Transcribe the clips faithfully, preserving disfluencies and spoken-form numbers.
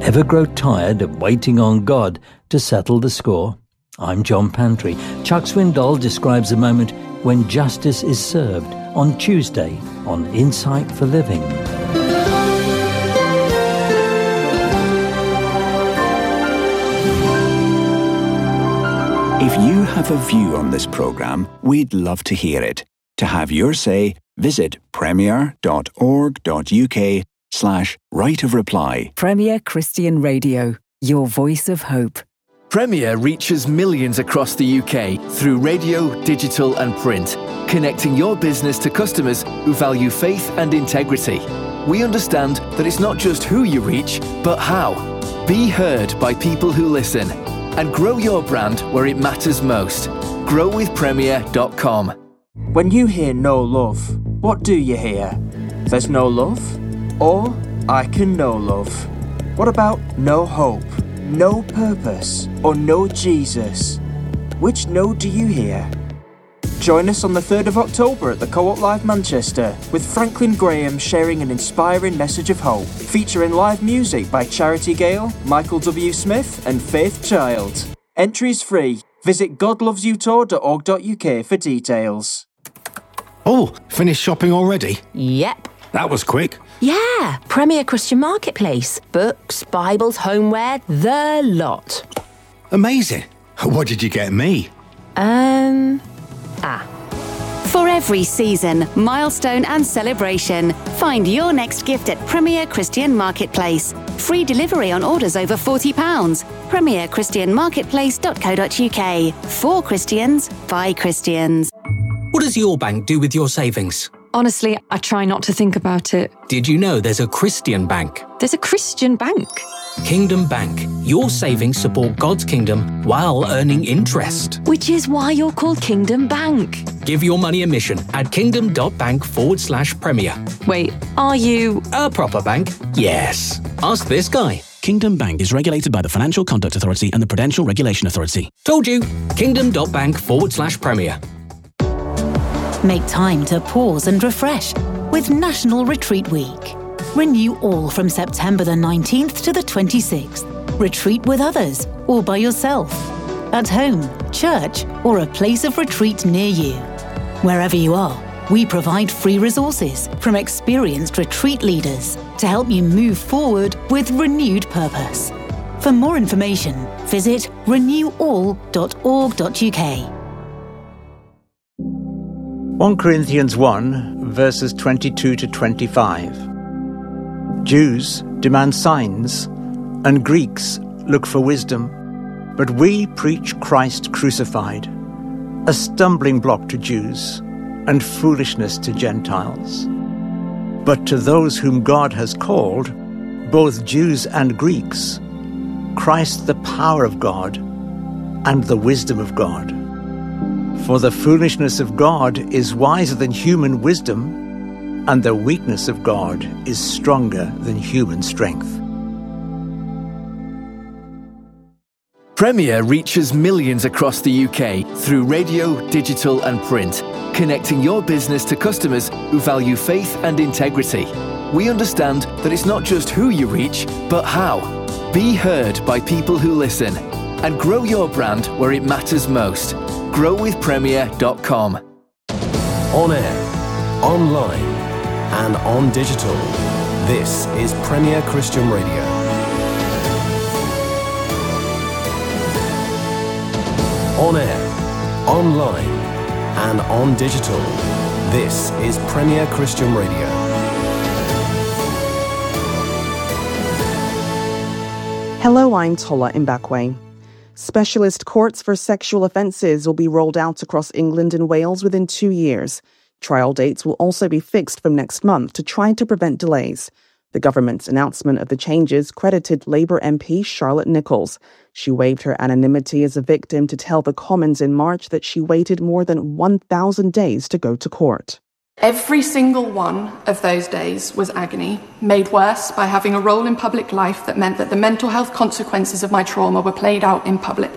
Ever grow tired of waiting on God to settle the score? I'm John Pantry. Chuck Swindoll describes a moment when justice is served on Tuesday on Insight for Living. If you have a view on this programme, we'd love to hear it. To have your say, visit premier.org.uk slash right of reply. Premier Christian Radio, your voice of hope. Premier reaches millions across the U K through radio, digital and print, connecting your business to customers who value faith and integrity. We understand that it's not just who you reach, but how. Be heard by people who listen and grow your brand where it matters most. grow with premier dot com. When you hear no love, what do you hear? There's no love? Or I can know love? What about no hope, no purpose, or no Jesus? Which no do you hear? Join us on the third of October at the Co-op Live Manchester with Franklin Graham sharing an inspiring message of hope, featuring live music by Charity Gale, Michael W. Smith and Faith Child. Entries free. Visit god loves you tour dot org dot uk for details. Oh, finished shopping already? Yep. That was quick. Yeah, Premier Christian Marketplace. Books, Bibles, homeware, the lot. Amazing. What did you get me? Um... Ah. For every season, milestone and celebration, find your next gift at Premier Christian Marketplace. Free delivery on orders over forty pounds. premier christian marketplace dot co dot uk. For Christians, by Christians. What does your bank do with your savings? Honestly, I try not to think about it. Did you know there's a Christian bank? There's a Christian bank? Kingdom Bank. Your savings support God's kingdom while earning interest. Which is why you're called Kingdom Bank. Give your money a mission at kingdom.bank forward slash premier. Wait, are you... A proper bank? Yes. Ask this guy. Kingdom Bank is regulated by the Financial Conduct Authority and the Prudential Regulation Authority. Told you. Kingdom.bank forward slash premier. Make time to pause and refresh with National Retreat Week. Renew all from September the nineteenth to the twenty-sixth. Retreat with others or by yourself. At home, church, or a place of retreat near you. Wherever you are, we provide free resources from experienced retreat leaders to help you move forward with renewed purpose. For more information, visit renew all dot org dot uk. First Corinthians one, verses twenty-two to twenty-five. Jews demand signs, and Greeks look for wisdom, but we preach Christ crucified, a stumbling block to Jews and foolishness to Gentiles. But to those whom God has called, both Jews and Greeks, Christ the power of God and the wisdom of God. For the foolishness of God is wiser than human wisdom, and the weakness of God is stronger than human strength. Premier reaches millions across the U K through radio, digital and print, connecting your business to customers who value faith and integrity. We understand that it's not just who you reach, but how. Be heard by people who listen and grow your brand where it matters most. grow with premier dot com. On air, online and on digital. This is Premier Christian Radio. On air, online and on digital. This is Premier Christian Radio. Hello, I'm Tola Mbakwe. Specialist courts for sexual offences will be rolled out across England and Wales within two years. Trial dates will also be fixed from next month to try to prevent delays. The government's announcement of the changes credited Labour M P Charlotte Nichols. She waived her anonymity as a victim to tell the Commons in March that she waited more than one thousand days to go to court. Every single one of those days was agony, made worse by having a role in public life that meant that the mental health consequences of my trauma were played out in public.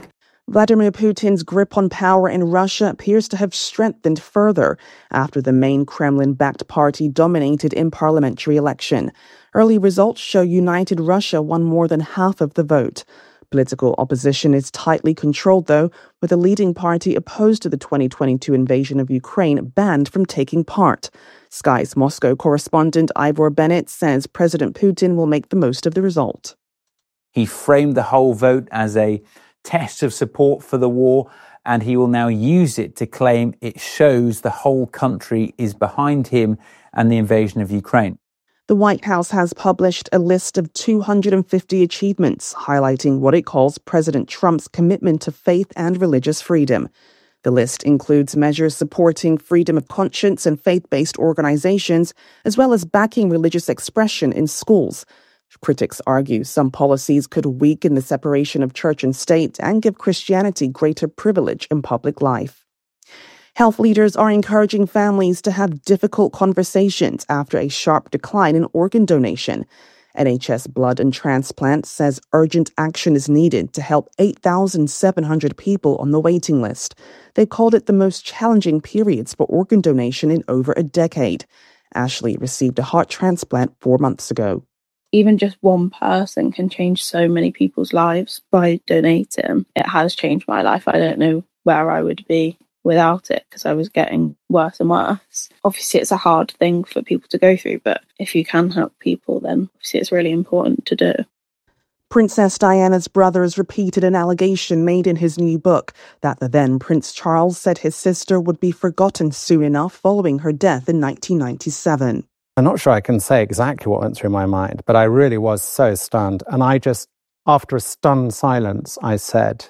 Vladimir Putin's grip on power in Russia appears to have strengthened further after the main Kremlin-backed party dominated in parliamentary election. Early results show United Russia won more than half of the vote. Political opposition is tightly controlled, though, with the leading party opposed to the twenty twenty-two invasion of Ukraine banned from taking part. Sky's Moscow correspondent Ivor Bennett says President Putin will make the most of the result. He framed the whole vote as a test of support for the war, and he will now use it to claim it shows the whole country is behind him and the invasion of Ukraine. The White House has published a list of two hundred fifty achievements, highlighting what it calls President Trump's commitment to faith and religious freedom. The list includes measures supporting freedom of conscience and faith-based organizations, as well as backing religious expression in schools. Critics argue some policies could weaken the separation of church and state and give Christianity greater privilege in public life. Health leaders are encouraging families to have difficult conversations after a sharp decline in organ donation. N H S Blood and Transplant says urgent action is needed to help eight thousand seven hundred people on the waiting list. They called it the most challenging periods for organ donation in over a decade. Ashley received a heart transplant four months ago. Even just one person can change so many people's lives by donating. It has changed my life. I don't know where I would be without it because I was getting worse and worse. Obviously, it's a hard thing for people to go through, but if you can help people, then obviously it's really important to do. Princess Diana's brothers repeated an allegation made in his new book that the then Prince Charles said his sister would be forgotten soon enough following her death in nineteen ninety-seven. I'm not sure I can say exactly what went through my mind, but I really was so stunned. And I just, after a stunned silence, I said,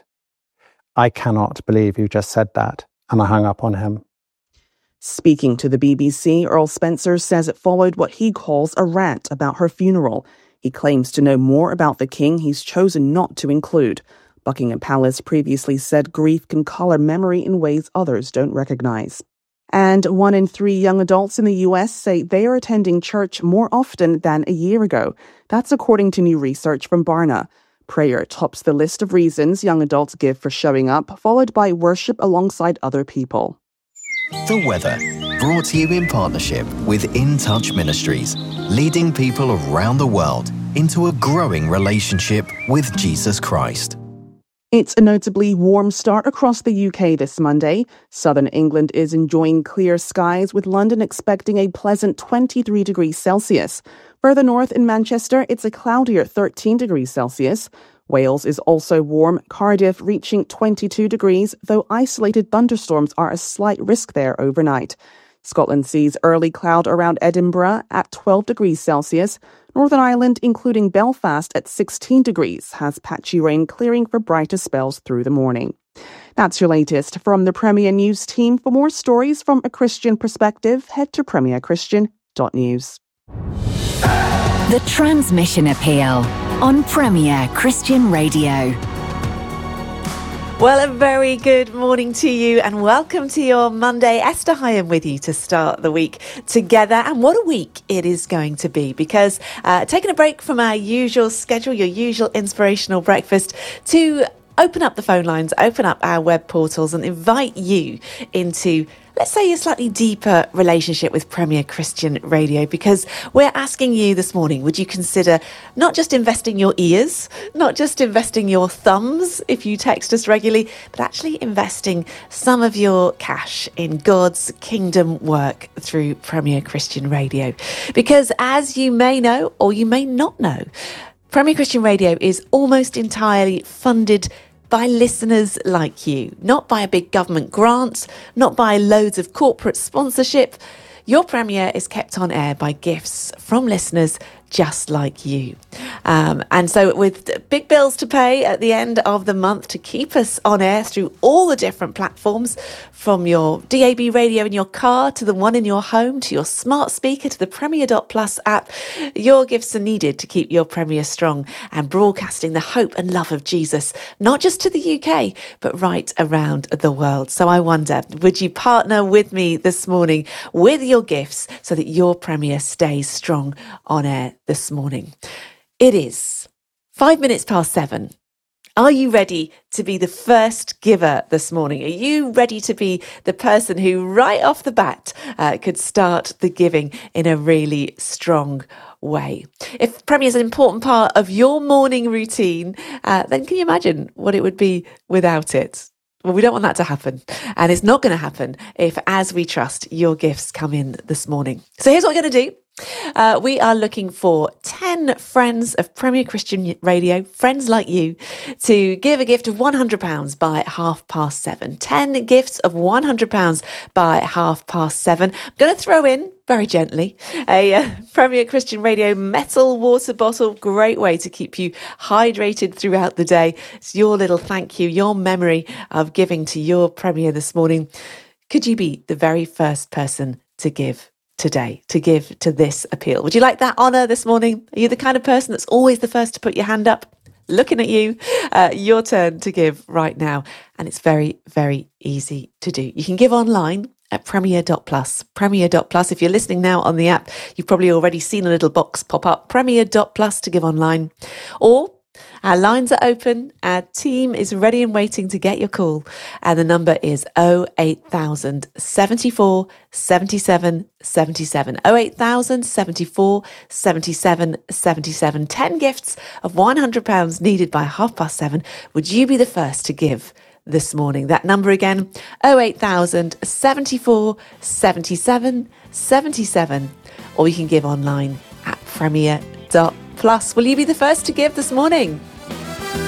I cannot believe you just said that. And I hung up on him. Speaking to the B B C, Earl Spencer says it followed what he calls a rant about her funeral. He claims to know more about the king he's chosen not to include. Buckingham Palace previously said grief can colour memory in ways others don't recognise. And one in three young adults in the U S say they are attending church more often than a year ago. That's according to new research from Barna. Prayer tops the list of reasons young adults give for showing up, followed by worship alongside other people. The weather, brought to you in partnership with In Touch Ministries, leading people around the world into a growing relationship with Jesus Christ. It's a notably warm start across the U K this Monday. Southern England is enjoying clear skies, with London expecting a pleasant twenty-three degrees Celsius. Further north in Manchester, it's a cloudier thirteen degrees Celsius. Wales is also warm, Cardiff reaching twenty-two degrees, though isolated thunderstorms are a slight risk there overnight. Scotland sees early cloud around Edinburgh at twelve degrees Celsius. Northern Ireland, including Belfast at sixteen degrees, has patchy rain clearing for brighter spells through the morning. That's your latest from the Premier News team. For more stories from a Christian perspective, head to premier christian dot news. The Transmission Appeal on Premier Christian Radio. Well, a very good morning to you and welcome to your Monday. Esther Hyam with you to start the week together. And what a week it is going to be, because uh, taking a break from our usual schedule, your usual inspirational breakfast, to open up the phone lines, open up our web portals and invite you into, let's say, a slightly deeper relationship with Premier Christian Radio, because we're asking you this morning, would you consider not just investing your ears, not just investing your thumbs if you text us regularly, but actually investing some of your cash in God's kingdom work through Premier Christian Radio? Because as you may know, or you may not know, Premier Christian Radio is almost entirely funded by listeners like you, not by a big government grant, not by loads of corporate sponsorship. Your Premier is kept on air by gifts from listeners just like you. Um, and so with big bills to pay at the end of the month to keep us on air through all the different platforms, from your D A B radio in your car to the one in your home to your smart speaker to the Premier dot Plus app, your gifts are needed to keep your Premier strong and broadcasting the hope and love of Jesus, not just to the U K, but right around the world. So I wonder, would you partner with me this morning with your gifts so that your Premier stays strong on air this morning? It is five minutes past seven. Are you ready to be the first giver this morning? Are you ready to be the person who right off the bat uh, could start the giving in a really strong way? If Premier is an important part of your morning routine, uh, then can you imagine what it would be without it? Well, we don't want that to happen. And it's not going to happen if, as we trust, your gifts come in this morning. So here's what we're going to do. Uh, we are looking for ten friends of Premier Christian Radio, friends like you, to give a gift of one hundred pounds by half past seven. ten gifts of one hundred pounds by half past seven. I'm going to throw in, very gently, a uh, Premier Christian Radio metal water bottle. Great way to keep you hydrated throughout the day. It's your little thank you, your memory of giving to your Premier this morning. Could you be the very first person to give today, to give to this appeal? Would you like that honour this morning? Are you the kind of person that's always the first to put your hand up? Looking at you, uh, your turn to give right now. And it's very, very easy to do. You can give online at premier dot plus. premier dot plus. If you're listening now on the app, you've probably already seen a little box pop up, premier dot plus to give online. Or our lines are open. Our team is ready and waiting to get your call. And the number is oh eight thousand, seventy-four, seventy-seven, seventy-seven. oh eight thousand, seventy-four, seventy-seven, seventy-seven. ten gifts of one hundred pounds needed by half past seven. Would you be the first to give this morning? That number again, oh eight thousand, seventy-four, seventy-seven, seventy-seven. Or you can give online at premier dot plus. Will you be the first to give this morning?